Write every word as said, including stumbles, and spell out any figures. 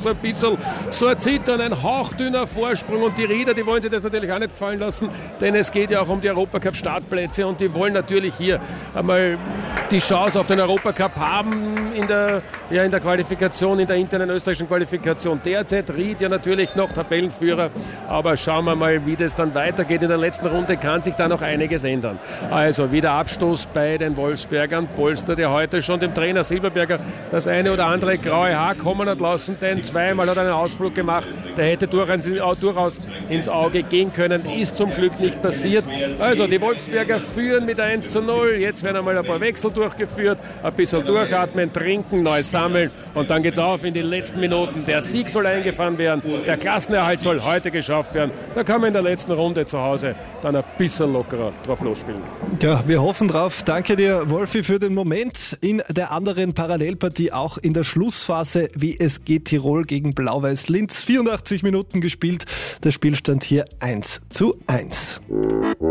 so ein bisschen so ein Zittern, ein hauchdünner Vorsprung und die Rieder, die wollen sich das natürlich auch nicht gefallen lassen, denn es geht ja auch um die Europacup-Startplätze und die wollen natürlich hier einmal die Chance auf den Europacup haben in der, ja, in der Qualifikation, in der internen österreichischen Qualifikation. Derzeit Ried ja natürlich noch Tabellenführer, aber schauen wir mal, wie das dann weitergeht. In der letzten Runde kann sich da noch einiges ändern. Also wieder Abstoß bei den Wolfsbergern. Polster, der heute schon dem Trainer Silberberger das eine oder andere graue Haar kommen hat lassen, denn zweimal hat er einen Ausflug gemacht, der hätte durchaus ins Auge gehen können, ist zum Glück nicht passiert. Also die Wolfsberger führen mit eins zu null, jetzt werden einmal ein paar Wechsel durchgeführt, ein bisschen durchatmen, trinken, neu sammeln und dann geht's auf in die letzten Minuten. Der Sieg soll eingefahren werden, der Klassenerhalt soll heute geschafft werden. Da kann man in der letzten Runde zu Hause dann ein bisschen lockerer drauf losspielen. Ja, wir hoffen drauf. Danke dir, Wolfi, für den Moment. In der anderen Parallelpartie, auch in der Schlussphase, W S G Tirol gegen Blau-Weiß Linz. vierundachtzig Minuten gespielt. Der Spielstand hier eins zu eins.